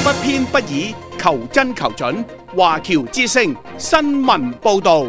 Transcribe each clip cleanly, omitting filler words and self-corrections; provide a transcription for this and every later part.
不偏不倚，求真求準。華僑之聲新聞報道。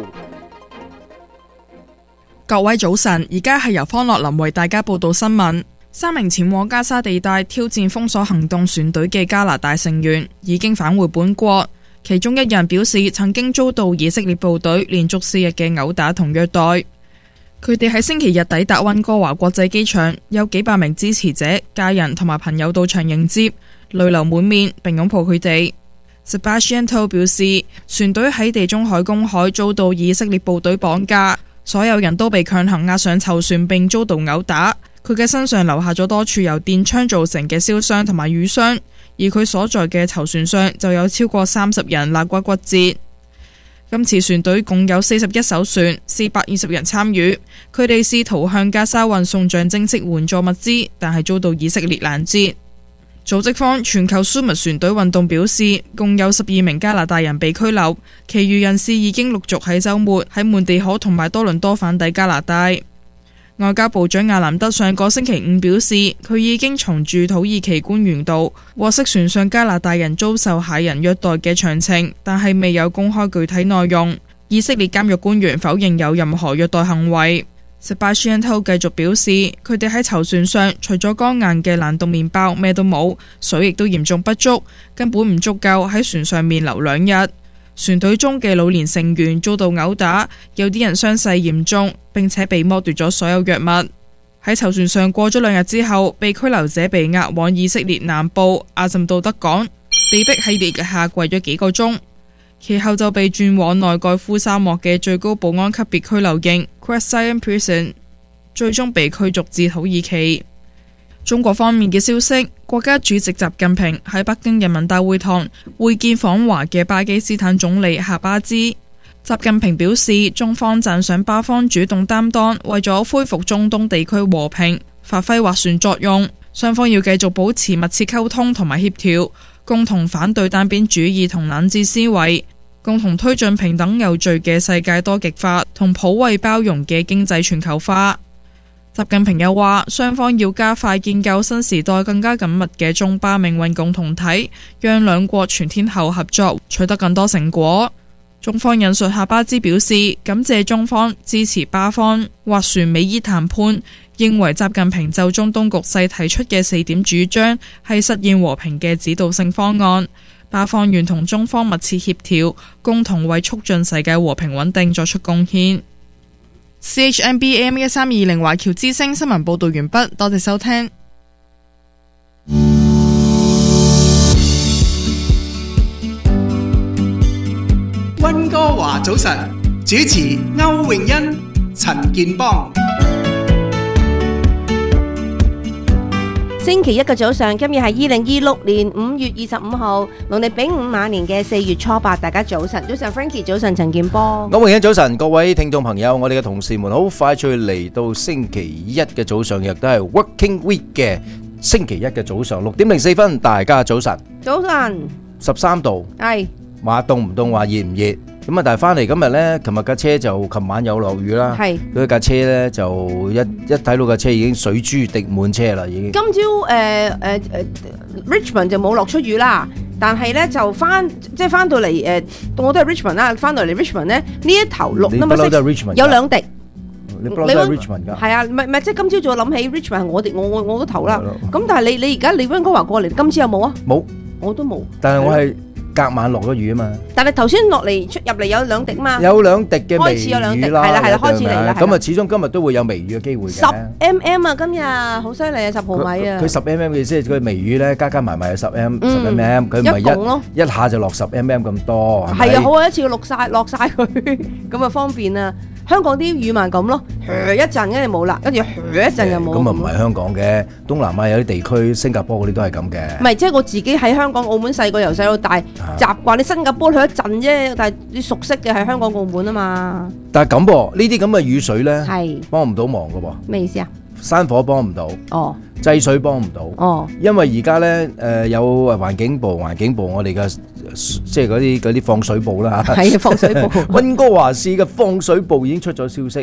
各位早晨，而家係由方樂林為大家報道新聞。3名前往加沙地帶挑戰封鎖行動船隊嘅加拿大成員已經返回本國，其中一人表示曾經遭到以色列部隊連續4日嘅毆打同虐待。佢哋喺星期日抵達溫哥華國際機場，有幾百名支持者、家人同埋朋友到場迎接，淚流滿面並擁抱佢哋。Sebastian To 表示，船隊喺地中海公海遭到以色列部隊綁架，所有人都被強行押上囚船並遭到毆打。佢嘅身上留下咗多處由電槍造成嘅燒傷同埋瘀傷，而佢所在嘅囚船上就有超過30人肋骨骨折。今次船隊共有41艘船，420人參與，佢哋試圖向加沙運送象徵式援助物資，但係遭到以色列攔截。組織方全球蘇密船隊運動表示，共有12名加拿大人被拘留，其餘人士已經陸續喺週末喺滿地可同埋多倫多返抵加拿大。外交部長亞蘭德上個星期5表示，佢已經從駐土耳其官員度獲悉船上加拿大人遭受駭人虐待嘅詳情，但係未有公開具體內容。以色列監獄官員否認有任何虐待行為。Sebastian To 繼續表示，佢哋喺囚船上除咗乾硬嘅冷凍麵包，咩都冇，水亦都嚴重不足，根本唔足夠喺船上面留2日。船隊中嘅老年成員遭到毆打，有啲人傷勢嚴重，並且被剝奪咗所有藥物。喺囚船上過咗2日之後，被拘留者被押往以色列南部阿什杜德港，被迫喺烈日下跪咗幾個鐘，其後就被轉往內蓋夫沙漠嘅最高保安級別拘留營 Krez Zion Prison， 最終被驅逐至土耳其。中國方面嘅消息，國家主席習近平喺北京人民大會堂會見訪華嘅巴基斯坦總理夏巴茲。習近平表示，中方讚賞巴方主動擔當，為咗恢復中東地區和平發揮斡旋作用。雙方要繼續保持密切溝通同埋協調，共同反對單邊主義同冷戰思維，共同推進平等有序嘅世界多極化同普惠包容嘅經濟全球化。習近平又話，雙方要加快建構新時代更加緊密嘅中巴命運共同體，讓兩國全天候合作取得更多成果。中方引述夏巴茲表示，感謝中方支持巴方斡旋美伊談判，認為習近平就中東局勢提出嘅4點主張係實現和平嘅指導性方案，巴方願同中方密切協調，共同為促進世界和平穩定作出貢獻。CHMB AM1320 華僑之聲新聞報道完畢，多謝收聽。 溫哥華早晨，主持歐詠欣、陳健邦。 星期一嘅早上，今日係2026年5月25號，農曆丙午馬年嘅4月初8，大家早晨，早晨 Frankie， 早晨陳健波， 歐詠欣早晨，各位聽眾朋友，我哋嘅同事們好快脆嚟到星期一嘅早上，亦都係 Working Week 嘅星期一嘅早上6點04分，大家早晨， 早晨 13度， 係話凍唔凍，話熱唔熱？咁啊，但係翻嚟今日咧，琴日架車就琴晚有落雨啦， 係嗰架車咧就一睇到架車已經水珠滴滿車啦，已經。 今朝Richmond 就冇落出雨啦，但係咧就翻到嚟我都係 Richmond 啦，翻到嚟 Richmond 咧呢一頭綠 number 6有2滴。 你不嬲都係 Richmond 㗎？ 係啊，唔係即係今朝早諗起 Richmond 係我個頭啦。咁但係你而家你溫哥華過嚟，今次有冇啊？ 冇， 我都冇。 但係我係隔晚落咗雨啊嘛， 但係頭先落嚟出入嚟有2滴嘛， 有2滴嘅微雨啦， 開始有2滴，係啦，開始嚟啦。 咁啊，始終今日都會有微雨嘅機會嘅。 10mm 啊，今日好犀利啊，10毫米啊。 佢10mm嘅意思係佢微雨咧，加埋有10mm，佢唔係一下就落10mm咁多。 係啊，好啊，一次落晒佢，咁啊方便啊。香港啲雨咪咁咯，一陣跟住冇啦，跟住一陣又冇。 咁啊唔係香港嘅，東南亞有啲地區，新加坡嗰啲都係咁嘅。 唔係，即係我自己喺香港、澳門細個由細到大習慣，你新加坡去一陣啫，但係你熟悉嘅係香港、澳門啊嘛。 但係咁噃，呢啲咁嘅雨水咧， 係幫唔到忙㗎喎。 咩意思啊？ 山火幫唔到，制水幫唔到，因為而家咧有環境部我哋嘅即係嗰啲放水部啦， 係放水部。 溫哥華市嘅放水部已經出咗消息，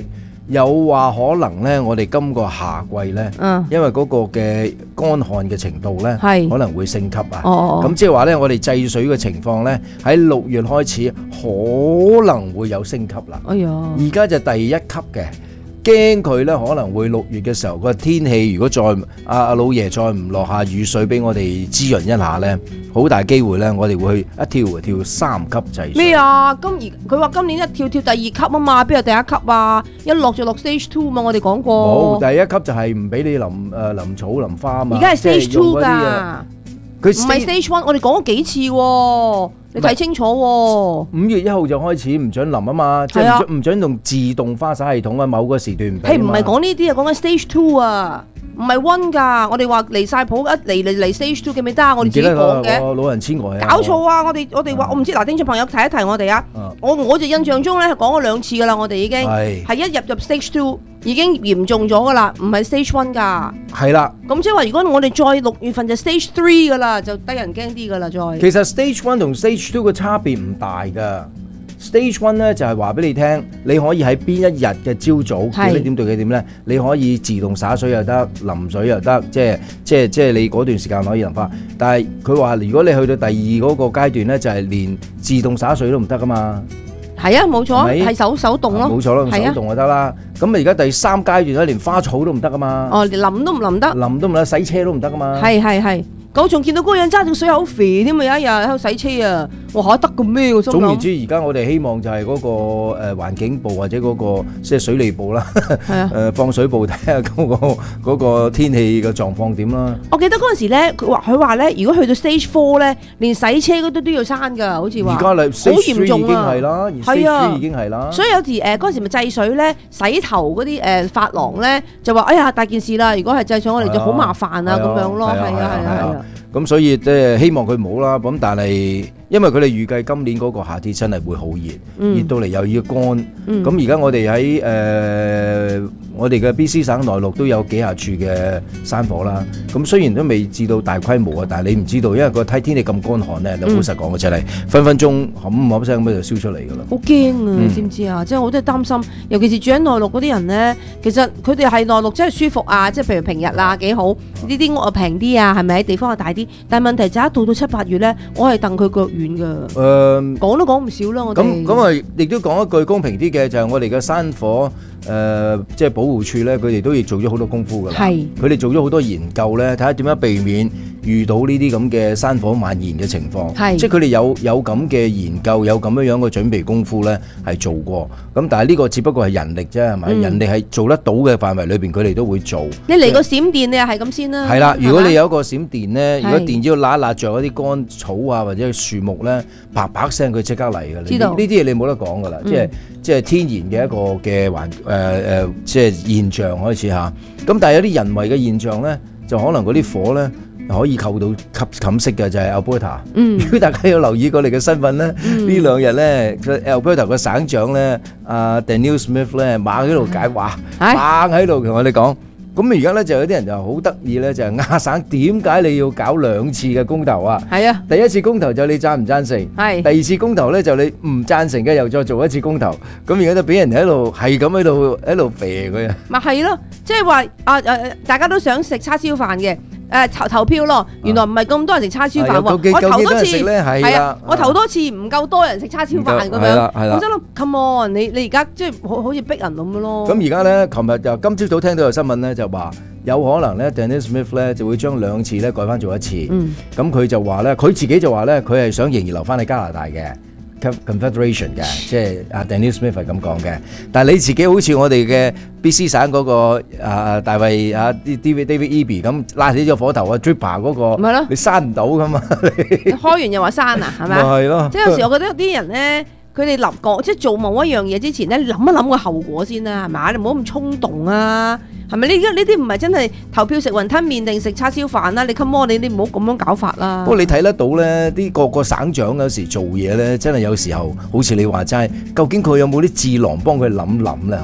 有話可能咧，我哋今個夏季咧，因為嗰個嘅乾旱嘅程度咧，可能會升級啊。咁即係話咧，我哋制水嘅情況咧，喺6月開始可能會有升級啦。而家就第一級嘅。驚佢咧可能會6月嘅時候個天氣，如果再阿老爺再唔落下雨水俾我哋滋潤一下咧，好大機會咧，我哋會去一跳跳3級制水。 咩啊？佢話今年一跳跳第2級啊嘛，邊有第1級啊？一落就落 stage 2嘛，我哋講過。 冇，第1級就係唔俾你淋草淋花啊嘛。 而家係 stage 2㗎， 佢唔係 stage 1，我哋講過幾次喎。你睇清楚喎！5 月1號就開始唔準淋啊嘛，即係唔準用自動花灑系統啊，某個時段唔俾。 唔係講呢啲啊，講緊 stage 2啊，唔係 1㗎。我哋話離曬譜一嚟 stage 2記唔記得啊？我哋自己講嘅。 老人痴呆啊！ 搞錯啊！我哋話我唔知嗱，聽眾朋友提一提我哋啊。我就印象中咧係講咗2次㗎啦，我哋已經係一入 stage 2。已經嚴重咗噶啦，唔係 stage 1㗎。係啦。咁即係話，如果我哋再6月份就 stage 3㗎啦，就得人驚啲㗎啦。再其實 stage 1同 stage 2嘅差別唔大㗎。stage 1咧就係話俾你聽，你可以喺邊一日嘅朝早幾點到幾點咧，你可以自動灑水又得，淋水又得，即係你嗰段時間可以淋花。但係佢話，如果你去到第2嗰個階段咧，就係連自動灑水都唔得㗎嘛。 係啊，冇錯，係手動咯， 冇錯咯，手動就得啦。咁啊，而家第3階段咧，連花草都唔得噶嘛。哦， 連淋都唔淋得， 淋都唔得，洗車都唔得噶嘛。 係。我仲見到嗰個人揸住水好肥添啊！有一日喺度洗車啊，哇得個咩？ 總言之，而家我哋希望就係嗰個環境部或者嗰個即係水利部啦，放水部睇下嗰個天氣嘅狀況點啦。 我記得嗰陣時咧，佢話咧，如果去到 stage 4咧，連洗車嗰啲都要閂㗎，好似話。而家好嚴重啊！ 係啊，已經係啦。 所以有時嗰陣時咪制水咧，洗頭嗰啲髮廊咧就話：哎呀大件事啦！如果係制水，我哋就好麻煩啊咁樣咯。係啊。 咁所以即係希望佢唔好啦。咁但係因為佢哋預計今年嗰個夏天真係會好熱，熱到嚟又要乾。咁而家我哋喺我哋嘅 BC 省內陸都有幾廿處嘅山火啦。咁雖然都未至到大規模啊，但係你唔知道，因為個睇天氣咁乾旱咧，老實講嘅真係分分鐘冚聲咁就燒出嚟㗎啦。 好驚啊！你知唔知啊？即係我都係擔心，尤其是住喺內陸嗰啲人咧，其實佢哋係內陸真係舒服啊！即係譬如平日啊幾好，呢啲屋啊平啲啊，係咪？地方又大啲。但係問題就一到7、8月咧，我係戥佢腳軟㗎。講都講唔少啦，我哋。咁啊， 亦都講一句公平啲嘅，就係我哋嘅山火即係保護處咧，佢哋都亦做咗好多功夫㗎啦。係。佢哋做咗好多研究咧，睇下點樣避免遇到呢啲咁嘅山火蔓延嘅情況。係。即係佢哋有咁嘅研究，有咁樣嘅準備功夫咧，係做過。咁但係呢個只不過係人力啫，係咪？人哋係做得到嘅範圍裏邊，佢哋都會做。 你嚟個閃電，你又係咁先啦。 係啦，如果你有一個閃電咧，如果電只要揦一揦著一啲乾草啊，或者樹木咧，啪啪聲佢即刻嚟㗎啦。知道呢啲嘢你冇得講㗎啦，即係天然嘅一個嘅即係現象開始嚇。咁但係有啲人為嘅現象咧，就可能嗰啲火咧可以扣到冚熄嘅，就係 Alberta。如果大家有留意過你嘅新聞咧，呢2日咧，Alberta 個省長咧，Danielle Smith 咧，猛喺度解話，猛喺度同我哋講。咁而家咧就有啲人就好得意咧，就係亞省點解你要搞2次嘅公投啊？係啊，第一次公投就你贊唔贊成，係第二次公投咧就你唔贊成嘅，又再做一次公投。咁而家就俾人喺度係咁喺度肥佢啊！咪係咯，即係話大家都想食叉燒飯嘅。投票咯，原來唔係咁多人食叉燒飯喎。我投多次係啊，我投多次唔夠多人食叉燒飯咁樣。我真諗 come on，你而家即係好似逼人咁樣咯。咁而家咧，琴日就今朝早聽到有新聞咧，就話有可能咧 Danielle Smith 咧就會將2次咧改翻做1次。咁佢就話咧，佢自己就話咧，佢係想仍然留翻喺加拿大嘅。Confederation 嘅，即係阿 Danielle Smith 係咁講嘅。但係你自己好似我哋嘅 BC 省嗰個大衛David Eby 咁拉起咗火頭啊 Dripper 嗰個，咪咯，你閂唔到噶嘛？你開完又話閂啊，係咪啊？係咯。即係有時我覺得有啲人咧，佢哋立過即係做某一樣嘢之前咧，諗一諗個後果先啦，係咪？你唔好咁衝動啊！係咪呢啲唔係真係投票食雲吞麵定食叉燒飯啦？你 come on，你唔好咁樣搞法啦。不過你睇得到咧，啲個省長有時做嘢咧，真係有時候好似你話齋，究竟佢有冇啲智囊幫佢諗咧嚇？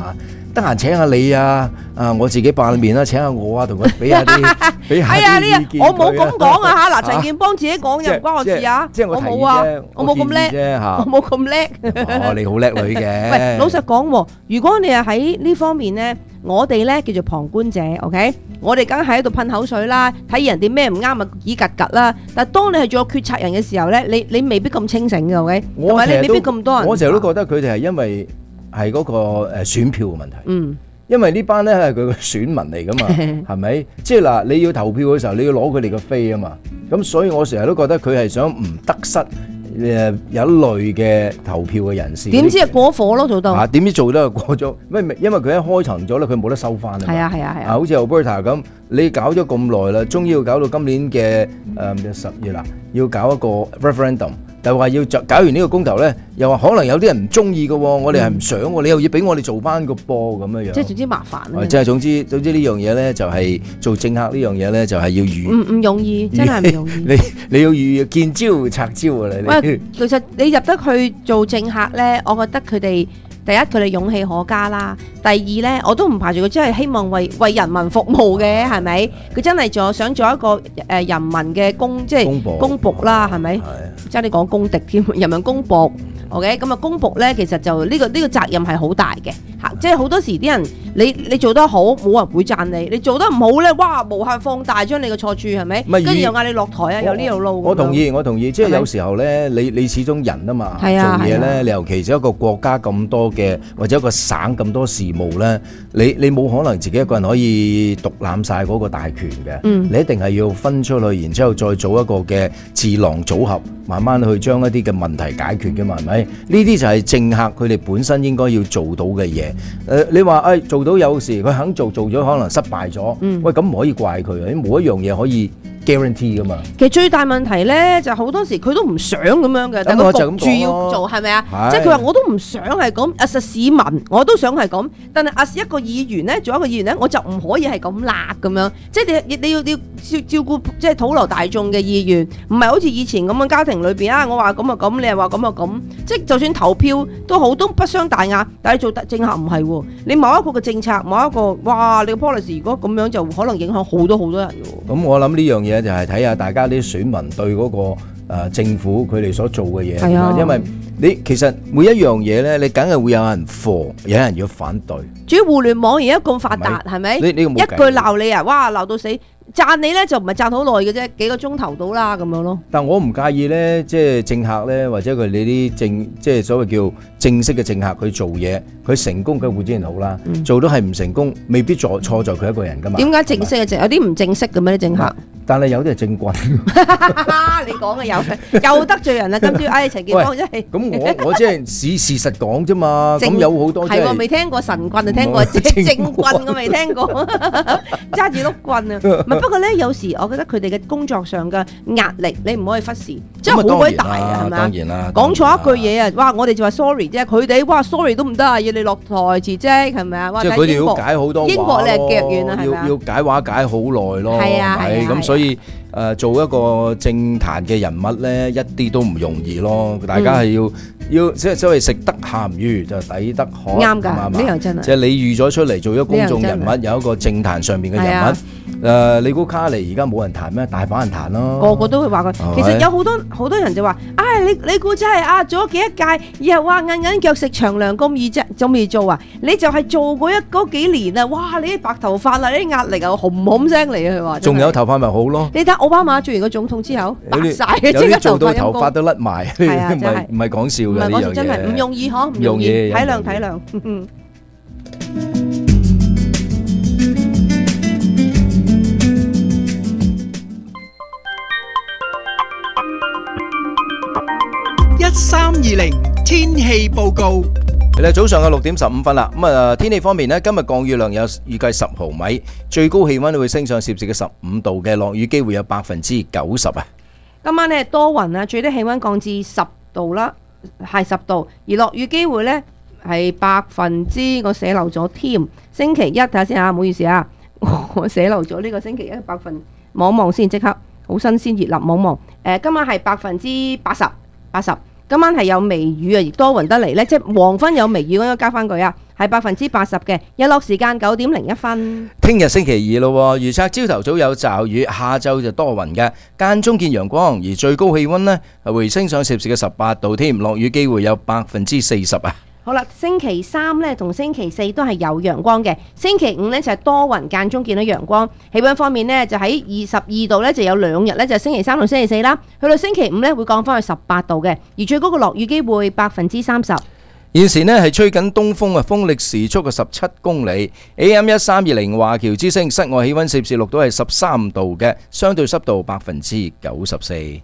得閒請下你啊，我自己扮面啦，請下我啊，同佢俾下啲意見。 我冇咁講啊嚇，嗱，陳健邦自己講又唔關我事啊，我冇啊，我冇咁叻，我冇咁叻。 你好叻女嘅。 喂，老實講喎，如果你係喺呢方面咧，我哋咧叫做旁觀者 ，OK， 我哋梗係喺度噴口水啦，睇人哋咩唔啱啊，耳格格啦。但係當你係做決策人嘅時候咧，你未必咁清醒嘅 ，OK， 同埋你未必咁多人。 我成日都覺得佢哋係因為係嗰個選票嘅問題。因為呢班咧係佢嘅選民嚟噶嘛，係咪？即係嗱，你要投票嘅時候，你要攞佢哋嘅飛啊嘛。咁所以我成日都覺得佢係想唔得失有一類嘅投票嘅人士。 點知係過火咯，做到。 點知做得過咗？因為佢一開層咗咧，佢冇得收翻啊嘛。 係啊。 好似 Alberta 咁，你搞咗咁耐啦，終於要搞到今年嘅10月啦，要搞一個 referendum。就話要搞完呢個公投咧，又話可能有啲人唔中意嘅喎，我哋係唔想喎，你又要俾我哋做翻個波咁樣樣。 即係總之麻煩啦。 即係總之呢樣嘢咧，就係做政客呢樣嘢咧，就係要預。唔容易，真係唔容易。 你要預見招拆招啊！ 喂，其實你入得去做政客咧，我覺得佢哋。第一，佢哋勇氣可嘉啦。第二咧，我都唔排除佢真係希望為人民服務嘅，係咪？佢真係想做一個人民嘅公僕啦，係咪？即係你講公敵添，人民公僕。OK， 咁啊公僕咧，其實就呢個責任係好大嘅嚇。即係好多時啲人你做得好，冇人會讚你；你做得唔好咧，哇無限放大將你嘅錯處係咪？跟住又嗌你落台啊，有呢條路。 我同意，即係有時候咧，你始終人啊嘛，做嘢咧，你尤其是一個國家咁多嘅或者一個省咁多事務咧，你冇可能自己一個人可以獨攬晒嗰個大權嘅。你一定係要分出去，然之後再做一個嘅智囊組合，慢慢去將一啲嘅問題解決嘅嘛，係咪？呢啲就係政客佢哋本身應該要做到嘅嘢。你話做到有時佢肯做咗可能失敗咗，喂咁唔可以怪佢啊！冇一樣嘢可以 guarantee 噶嘛。其實最大問題咧就好多時佢都唔想咁樣嘅，但係佢焗住要做係咪啊？即係佢話我都唔想係咁，as 市民我都想係咁，但係 as 一個議員咧，做一個議員咧，我就唔可以係咁辣咁樣。即係你要照顧即係普羅大眾嘅意願，唔係好似以前咁樣家庭裏邊啊，我話咁啊咁，你又話咁啊咁，即係就算投票都好，都不相大雅。但係做政客唔係喎，你某一個嘅政策，某一個哇，你個 policy 如果咁樣就可能影響好多人喎。 咁我諗呢樣嘢就係睇下大家啲選民對嗰個政府佢哋所做嘅嘢，因為你其實每一樣嘢咧，你梗係會有人for，有人要反對。 主要互聯網而家咁發達，係咪？一句鬧你啊，哇鬧到死！讚你咧就唔係讚好耐嘅啫，幾個鐘頭到啦咁樣咯。但我唔介意咧，即係政客咧，或者佢哋啲即係所謂叫正式嘅政客去做嘢，佢成功佢固然好啦，做到係唔成功，未必錯在佢一個人噶嘛。點解正式嘅有啲唔正式嘅咩啲政客？但係有啲係政棍。你講嘅又得罪人啦！今朝陳健邦真係。咁我即係事實講啫嘛。咁有好多係喎，未聽過神棍就聽過政棍，我未聽過，揸住碌棍啊！不過咧，有時我覺得佢哋嘅工作上嘅壓力，你唔可以忽視，真係好鬼大啊，係咪啊？當然啦，講錯一句嘢啊，哇！我哋就話 sorry 啫，佢哋哇 sorry 都唔得啊，要你落台辭職，係咪啊？即係佢哋要解好多話咯，英國你係腳軟啊，係咪啊？要解話解好耐咯，係啊，係咁，所以做一個政壇嘅人物咧，一啲都唔容易咯。大家係要即係所謂食得鹹魚就抵得渴，啱㗎，呢樣真係。即係你預咗出嚟做咗公眾人物，有一個政壇上邊嘅人物。你估卡尼而家冇人彈咩？大把人彈咯，個個都會話佢。其實有好多人就話，你估真係做咗幾一屆，以後哇硬腳食長糧咁易啫，仲未做啊？你就係做嗰幾年啊！哇，你啲白頭髮啊，你啲壓力啊，紅聲嚟啊！佢話仲有頭髮咪好咯？你睇奧巴馬做完個總統之後，白曬，有啲做到頭髮都甩埋，唔係講笑嘅呢樣嘢，真係唔容易嗬，唔容易，體諒。 1320天氣報告。 早上嘅6:15啦。咁天氣方面呢，今日降雨量有預計10毫米，最高氣溫會升上攝氏嘅15度嘅，落雨機會有90%啊。今晚呢多雲啊，最低氣溫降至10度啦，係10度，而落雨機會呢係%，我寫漏咗添。星期一睇下先啊，唔好意思啊，我寫漏咗呢個星期一%，望先，即刻好新鮮熱辣，望。今晚係80%，80%。 今晚係有微雨啊，亦多雲得嚟咧，即係黃昏有微雨，應該加翻佢啊，係80%嘅，日落時間9:01。 聽日星期二咯，預測朝頭早有驟雨，下晝就多雲嘅，間中見陽光，而最高氣溫呢係回升上攝氏嘅18度添，落雨機會有40%啊。 好啦，星期三咧同星期四都係有陽光嘅，星期五咧就係多雲間中見到陽光。氣溫方面呢，就喺22度咧就有2日咧，就係星期三同星期四啦。去到星期五咧會降翻去18度嘅，而最高嘅落雨機會30%。 現時呢係吹緊東風啊，風力時速嘅17公里。AM1320華僑之聲，室外氣溫攝氏6度係13度嘅，相對濕度94%。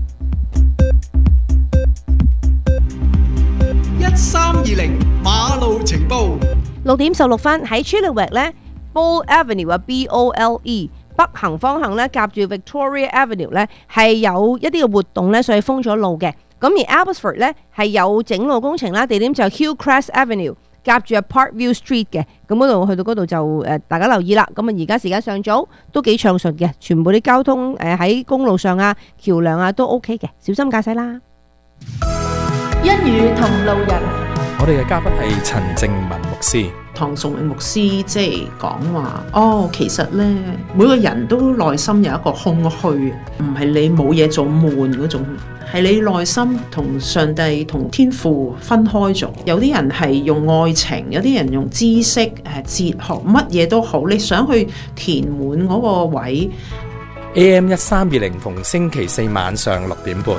1320馬路情報 6:16喺 Chilliwack 咧 Bole Avenue 啊 BOLE 北行方向咧夾住 Victoria Avenue 咧係有一啲嘅活動咧，所以封咗路嘅。咁而 Abbotsford 咧係有整路工程啦，地點就 Hillcrest Avenue 夾住 Parkview Street 嘅。咁嗰度去到嗰度就大家留意啦。咁啊而家時間上早都幾暢順嘅，全部啲交通喺公路上啊、橋梁啊都 OK 嘅，小心駕駛啦。 一語同路人， 我哋嘅嘉賓係陳正文牧師。 唐崇榮牧師即係講話，其實呢，每個人都內心有一個空虛，唔係你冇嘢做悶嗰種，係你內心同上帝同天父分開咗。有啲人係用愛情，有啲人用知識、哲學，乜嘢都好，你想去填滿嗰個位。 AM1320逢星期四晚上6:30。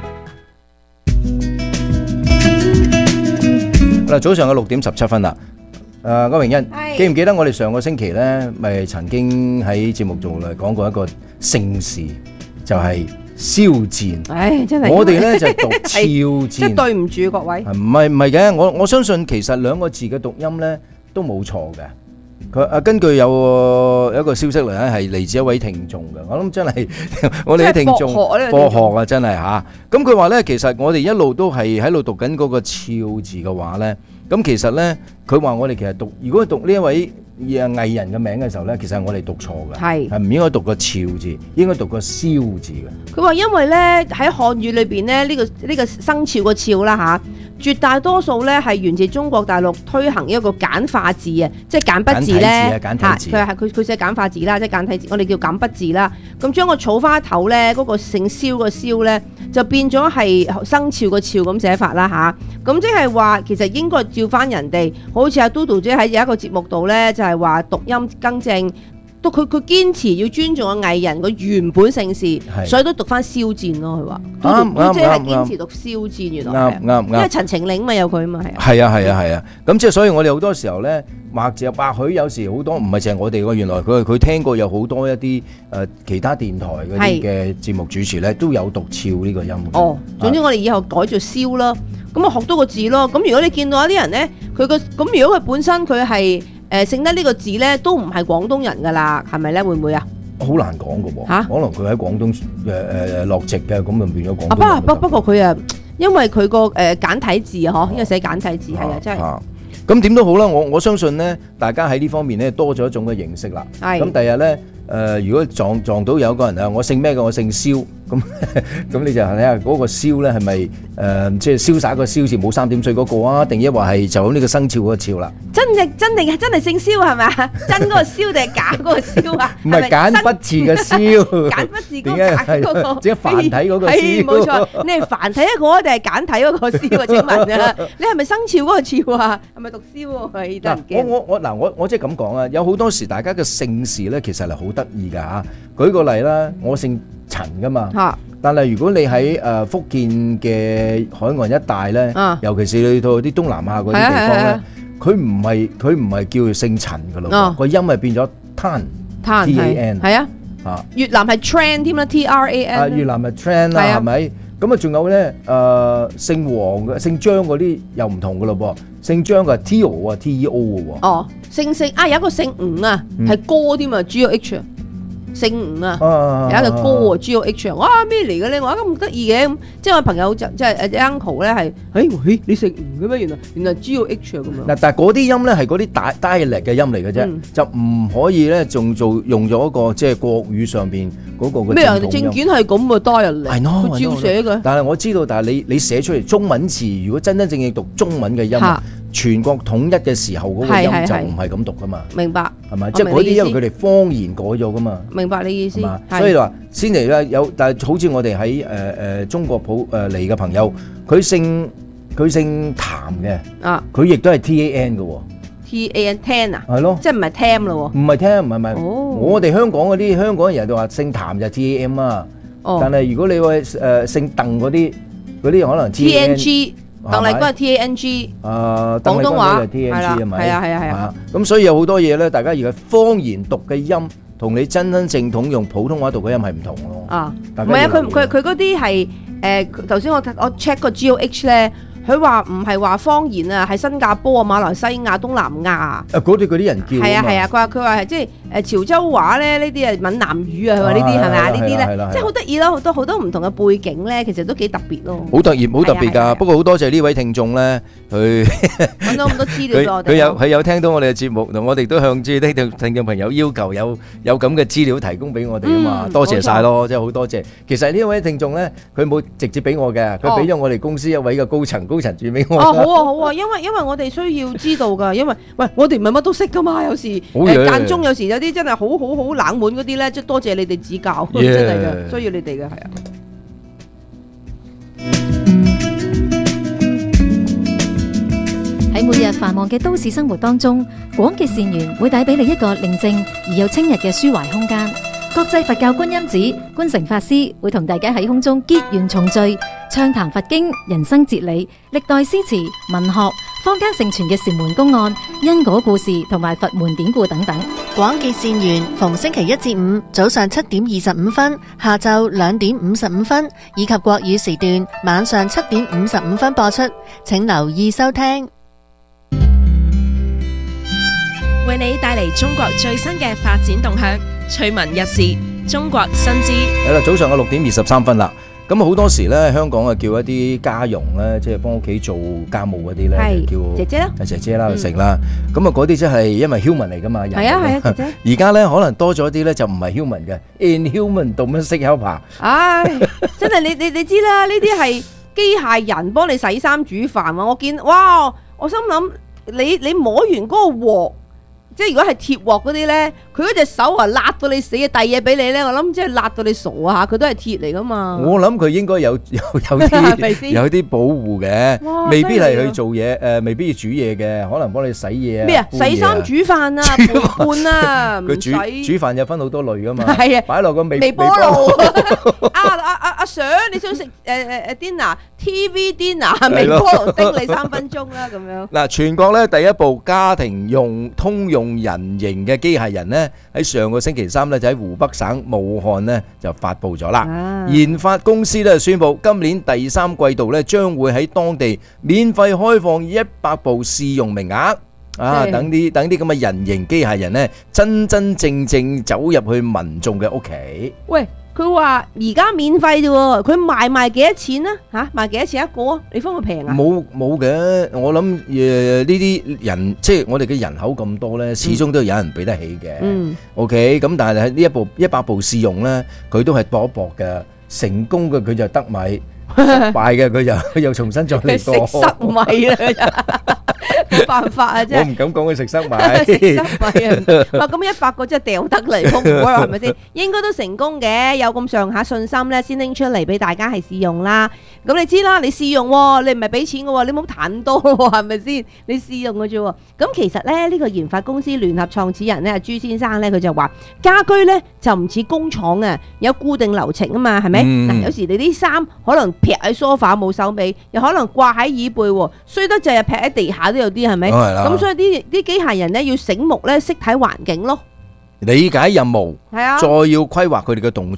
早上嘅6:17啦。區榮恩，記唔記得我哋上個星期呢咪曾經喺節目中嚟講過一個聖事，就係肖戰。 真係我哋呢就讀肖戰， 即係對唔住各位。 唔係嘅，我相信其實兩個字嘅讀音呢都冇錯嘅。佢根據有一個消息嚟咧，係嚟自一位聽眾嘅。我諗真係我哋啲聽眾博學啊，真係嚇。咁佢話咧，其實我哋一路都係喺度讀緊嗰個肖字嘅話咧，咁其實咧，佢話我哋其實如果讀呢一位藝人嘅名嘅時候咧，其實我哋讀錯嘅，係唔應該讀個肖字，應該讀個肖字嘅。 佢話因為咧喺漢語裏邊咧，呢個生肖個肖啦嚇。絕大多數咧係源自中國大陸推行一個簡化字啊，即係簡筆字咧嚇，佢寫簡化字啦，即係簡體字，我哋叫簡筆字啦。咁將個草花頭咧嗰個姓蕭個蕭咧，就變咗係生肖個肖咁寫法啦嚇。咁即係話其實應該照翻人哋，好似阿嘟嘟姐喺有一個節目度咧，就係話讀音更正。都佢堅持要尊重個藝人個原本姓氏，所以都讀翻肖戰咯。佢話嘟姐係堅持讀肖戰，原來啱，因為陳情令嘛有佢嘛係啊。咁即係所以我哋好多時候咧，或許有時好多唔係淨係我哋喎，原來佢聽過有好多一啲其他電台嗰啲嘅節目主持咧都有讀肖呢個音。 總之我哋以後改做肖啦，咁啊學多個字咯。咁如果你見到一啲人咧，如果佢本身佢係姓得呢個字咧，都唔係廣東人噶啦，係咪咧？會唔會啊？ 好難講噶喎，可能佢喺廣東落籍嘅，咁就變咗廣東人。 不過佢因為佢個簡體字因為寫簡體字係啊，真係。 咁點都好啦，我相信咧，大家喺呢方面咧多咗一種嘅認識啦。咁第日咧，如果撞到有個人啊，我姓咩嘅？我姓蕭，咁你就睇下嗰個蕭咧係咪即係瀟灑個蕭字冇3點水嗰個啊？定抑或係就咁呢個生肖嗰個肖啦？真係姓蕭係咪啊？真嗰個蕭定係假嗰個蕭啊？唔係簡筆字嘅蕭，簡筆字嗰個假嗰個，即係繁體嗰個蕭。冇錯，你係繁體一個定係簡體嗰個蕭啊？請問啊，你係咪生肖嗰個肖啊？係咪讀蕭啊？我即係咁講啊！有好多時大家嘅姓氏咧，其實係好得意㗎嚇。舉個例啦，我姓陳㗎嘛，但係如果你喺福建嘅海岸一帶咧，尤其是去到啲東南亞嗰啲地方咧，佢唔係叫姓陳㗎咯，個音係變咗 Tan，T-A-N， 係啊，越南係 Tran 添啦 ，T-R-A-N， 越南係 Tran 啦，係咪？咁啊，仲有咧姓黃嘅、姓張嗰啲又唔同㗎咯噃，姓張嘅 T-O 啊 T-E-O 嘅喎。姓有一個姓吳啊，係哥添啊，G-O-H。 姓吳啊，有一隻歌啊 GOH 啊，哇咩嚟嘅咧？我咁得意嘅，咁即係我朋友即係uncle 咧係，你姓吳嘅咩？原來 GOH 啊咁樣。 嗱，但係嗰啲音咧係嗰啲dialect嘅音嚟嘅啫，就唔可以咧仲用咗一個即係國語上邊嗰個嘅咩啊？證件係咁嘅 dialect，佢照寫嘅。 但係我知道，但係你寫出嚟中文字，如果真真正正讀中文嘅音，全國統一嘅時候嗰個音就唔係咁讀噶嘛。 明白係咪？即係嗰啲因為佢哋方言改咗噶嘛。 明白你意思。 所以話先嚟咧有，但係好似我哋喺中國嚟嘅朋友，佢姓譚嘅，佢亦都係 TAN 嘅喎。 TAN 啊？ 係咯， 即係唔係 TAM 咯喎？ 唔係 TAM，唔係。我哋香港嗰啲香港人就話姓譚就 TAM 啊。但係如果你話姓鄧嗰啲可能 TNG。鄧麗君係 TANG，廣東話係啦，係啊， 咁所以有好多嘢咧，大家而家方言讀嘅音，同你真真正統用普通話讀嘅音係唔同咯。 唔係啊，佢嗰啲係頭先我 check 個 GOH 咧。佢話唔係話方言啊，係新加坡啊、馬來西亞、東南亞嗰啲人叫係啊，佢話係即係潮州話咧，呢啲係閩南語啊，佢話呢啲係咪啊？呢啲咧即係好得意咯，好多唔同嘅背景咧，其實都幾特別咯。好特別㗎，不過好多謝呢位聽眾咧，佢揾到咁多資料俾我哋。 佢有聽到我哋嘅節目，同我哋都向住啲聽眾朋友要求有咁嘅資料提供俾我哋啊嘛，多謝晒咯，真係好多謝。其實呢位聽眾咧，佢冇直接俾我嘅，佢俾咗我哋公司一位嘅高層住俾我。 好啊，因為我哋需要知道㗎，因為喂我哋唔係乜都識㗎嘛，有時間中有時有啲真係好冷門嗰啲咧，即係多謝你哋指教，真係嘅，需要你哋嘅係啊。 喺每日繁忙嘅都市生活當中，廣結善緣會帶俾你一個寧靜而又清逸嘅抒懷空間。國際佛教觀音寺觀誠法師會同大家喺空中結緣重聚，暢談佛經、人生哲理、歷代詩詞、文學、坊間盛傳嘅禪門公案、因果故事同埋佛門典故等等。 廣結善緣逢星期一至五早上7點25分、下晝2點55分，以及國語時段晚上7點55分播出，請留意收聽。 為你帶嚟中國最新嘅發展動向，趣聞日事，中國新知。 係啦，早上嘅6點23分啦。咁好多時咧，香港啊叫一啲家傭咧，即係幫屋企做家務嗰啲咧，叫姐姐啦， 姐姐啦，成啦。咁啊嗰啲即係因為 human 嚟噶嘛， 係啊，姐姐。 而家咧可能多咗啲咧，就唔係 human 嘅 ，inhuman domestic helper。 唉，真係你知啦，呢啲係機械人幫你洗衫煮飯啊！我見哇，我心諗你摸完嗰個鑊。即係如果係鐵鑊嗰啲咧，佢嗰隻手啊辣到你死嘅，遞嘢俾你咧，我諗即係辣到你傻下，佢都係鐵嚟噶嘛。我諗佢應該有啲保護嘅，未必係去做嘢，未必要煮嘢嘅，可能幫你洗嘢啊。咩啊？洗衫煮飯啊，陪伴啊，佢煮飯有分好多類噶嘛。係啊，擺落個微波爐。阿 Sir， 你想食dinner TV dinner 微波爐叮你3分鐘啦咁樣。嗱，全國咧第一部家庭通用人形嘅機械人呢，喺上個星期三呢，就喺湖北省武漢呢就發布咗啦。研發公司呢宣布，今年第3季度呢將會喺當地免費開放100部試用名額。等啲咁嘅人形機械人呢，真真正正走入去民眾嘅屋企。喂！佢話而家免費啫喎，佢賣幾多錢啊？賣幾多錢一個啊？你方佢平啊？冇嘅，我諗呢啲人即係我哋嘅人口咁多咧，始終都有人俾得起嘅。OK， 咁但係喺呢100部試用咧，佢都係搏一搏嘅，成功嘅佢就得米，失敗嘅佢又重新再嚟過。食塞米啦！冇辦法啊！我唔敢講佢食塞米。食塞米啊！咁100個真係掉得嚟，好唔好啊？係咪先？應該都成功嘅，有咁上下信心咧，先拎出嚟俾大家係試用啦。咁你知啦，你試用喎，你唔係俾錢嘅喎，你冇彈多喎，係咪先？你試用嘅啫喎。咁其實咧，呢個研發公司聯合創始人咧，朱先生咧，佢就話家居咧就唔似工廠啊，有固定流程啊嘛，係咪？嗱，有時你啲衫可能劈喺梳化冇手尾，又可能掛喺椅背，衰得滯又劈喺地下都有啲，係咪？咁所以啲機械人咧要醒目咧，識睇環境咯，理解任務，係啊，再要規劃佢哋嘅動作，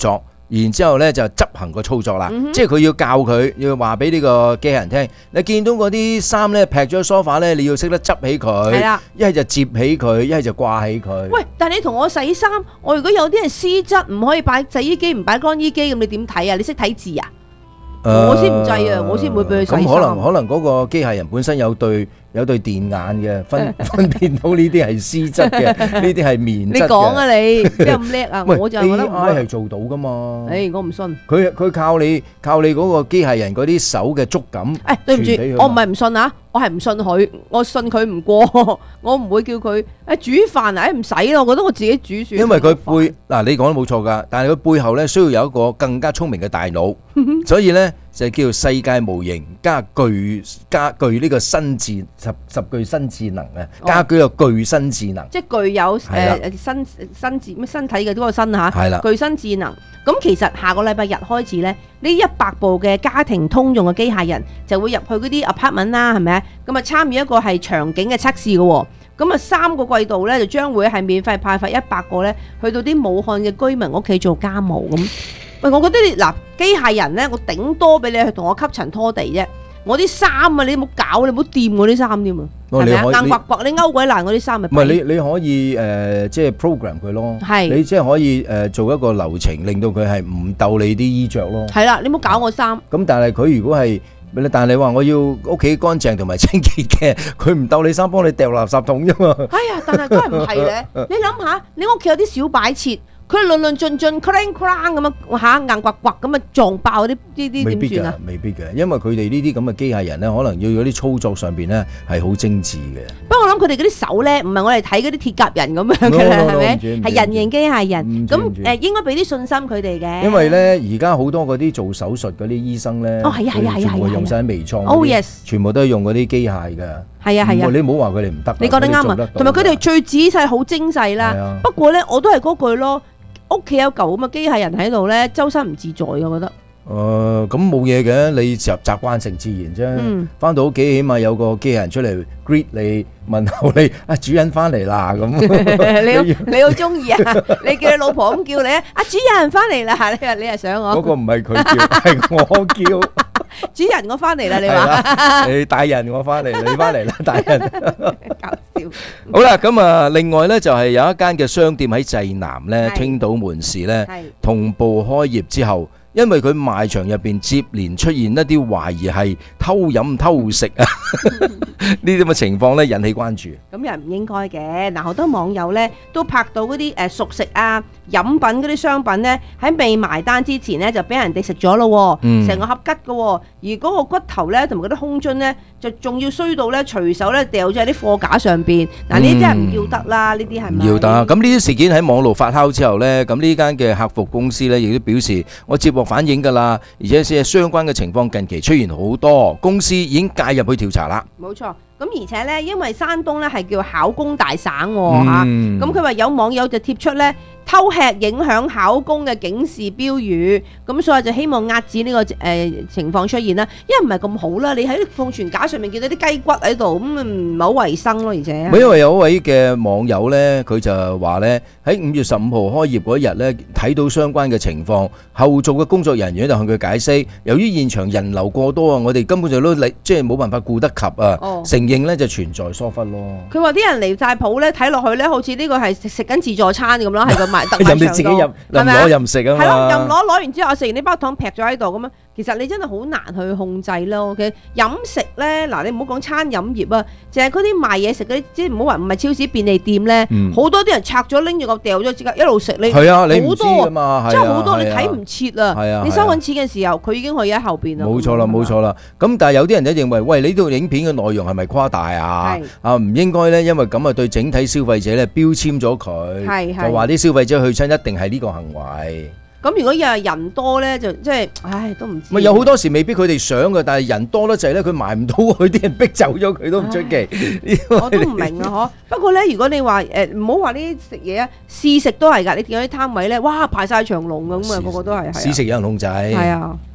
然之後咧就執行個操作啦。即係佢要教佢，要話俾呢個機械人聽，你見到嗰啲衫咧劈咗梳化咧，你要識得執起佢， 係啦， 一係就摺起佢，一係就掛起佢。 喂，但係你同我洗衫，我如果有啲係絲質，唔可以擺洗衣機，唔擺乾衣機，咁你點睇啊？你識睇字啊？我先唔制啊，我先唔會俾佢洗衫。 咁可能嗰個機械人本身有對電眼嘅，分辨到呢啲係絲質嘅，呢啲係棉質嘅。 你講啊你，邊有咁叻啊？我就覺得 AI 係做到噶嘛。 我唔信。 佢靠你嗰個機械人嗰啲手嘅觸感。 對唔住，我唔係唔信啊，我係唔信佢，我信佢唔過，我唔會叫佢煮飯啊，唔使咯，我覺得我自己煮算。 因為佢你講得冇錯㗎，但係佢背後咧需要有一個更加聰明嘅大腦，所以咧就叫做世界模型加具呢個新智十具新智能啊，加具個具新智能， 即係具有新智咩身體嘅嗰個新嚇， 係啦， 具新智能。咁其實下個禮拜日開始咧，呢100部嘅家庭通用嘅機械人就會入去嗰啲 apartment 啦，係咪啊？咁啊參與一個係場景嘅測試嘅喎。咁啊3個季度咧就將會係免費派發100個咧，去到啲武漢嘅居民屋企做家務咁。喂，我覺得機械人咧，我頂多俾你去同我吸塵拖地啫。我啲衫啊，你唔好搞，你唔好掂我啲衫添啊，係咪啊？硬刮刮，你勾鬼爛我啲衫咪。唔係你可以即係 program 佢咯，你即係可以做一個流程，令到佢係唔鬥你啲衣着咯。 係啦，你唔好搞我衫。咁但係佢如果係，但係你話我要屋企乾淨同埋清潔嘅，佢唔鬥你衫，幫你掉垃圾桶啫嘛。哎呀，但係都係唔係咧？你諗下，你屋企有啲小擺設。佢論論盡盡 clang clang 咁樣硬刮刮咁啊撞爆啲點算啊？ 未必嘅，因為佢哋呢啲咁嘅機械人咧，可能要有啲操作上邊咧係好精緻嘅。 不過我諗佢哋嗰啲手咧，唔係我哋睇嗰啲鐵甲人咁樣嘅啦，係咪？係人形機械人。咁應該俾啲信心佢哋嘅。因為咧，而家好多嗰啲做手術嗰啲醫生咧，全部用晒微創。 Oh yes， 全部都係用嗰啲機械㗎。 係啊， 你唔好話佢哋唔得。 你覺得啱啊？同埋佢哋最仔細、好精細啦。不過咧，我都係嗰句咯。屋企有嚿咁嘅機械人喺度咧，周身唔自在，我覺得。 咁冇嘢嘅，你習慣成自然啫。翻到屋企起碼有個機械人出嚟 greet 你，問候你，主人翻嚟啦咁。 你好中意啊？你叫你老婆咁叫你啊？主人翻嚟啦！你係想我？ 嗰個唔係佢叫，係我叫。 主人我翻嚟啦，你話？ 你大人我翻嚟，你翻嚟啦，大人。 搞笑。 好啦，咁啊，另外咧就係有一間嘅商店喺濟南咧，青島門市咧同步開業之後，因為佢賣場入邊接連出現一啲懷疑係偷飲偷食啊呢啲咁嘅情況咧，引起關注。 咁又唔應該嘅。嗱，好多網友咧都拍到嗰啲熟食啊、飲品嗰啲商品咧，喺未埋單之前咧就俾人哋食咗咯，成個盒吉嘅。而嗰個骨頭咧同埋嗰啲空樽咧，就仲要衰到咧隨手咧掉咗喺啲貨架上邊。嗱，呢啲真係唔要得啦，呢啲係咪？ 唔要得。咁呢啲事件喺網絡發酵之後咧，咁呢間嘅客服公司咧亦都表示，我接獲反映㗎啦，而且相關嘅情況近期出現好多，公司已經介入去調查啦。 冇錯。咁而且咧，因為山東咧係叫考工大省嚇，咁佢話有網友就貼出咧偷吃影響考工嘅警示標語，咁所以就希望遏止呢個情況出現啦。因為唔係咁好啦，你喺放傳架上面見到啲雞骨喺度，咁唔係好衞生咯，而且。 因為有一位嘅網友咧，佢就話咧喺5月15號開業嗰日咧，睇到相關嘅情況，後續嘅工作人員就向佢解釋，由於現場人流過多啊，我哋根本就都即係冇辦法顧得及啊，認咧就存在疏忽咯。佢話啲人嚟晒鋪咧，睇落去咧，好似呢個係食緊自助餐咁咯，係個賣特賣場度。 人哋自己任攞任食啊嘛。 係咯，任攞完之後，我食完呢包糖劈咗喺度咁樣。其實你真係好難去控制咯。其實飲食咧，嗱你唔好講餐飲業啊，淨係嗰啲賣嘢食嗰啲，即係唔好話唔係超市便利店咧，好多啲人拆咗拎住個掉咗，即刻一路食你。 係啊，你唔知㗎嘛， 真係好多你睇唔切啊。你收緊錢嘅時候，佢已經可以喺後邊啦。 冇錯啦，冇錯啦。咁但係有啲人都認為，喂，呢套影片嘅內容係咪誇大啊？唔應該咧，因為咁啊對整體消費者咧標籤咗佢，就話啲消費者去親一定係呢個行為。 咁如果又係人多咧，就即係，唉，都唔知。 咪有好多時未必佢哋想嘅，但係人多得滯咧，佢埋唔到去，啲人逼走咗佢都唔出奇。 我都唔明啊，嗬。不過咧，如果你話唔好話呢啲食嘢啊，試食都係㗎。你見到啲攤位咧，哇排晒長龍咁啊，個個都係。 試食有人控制。 係啊。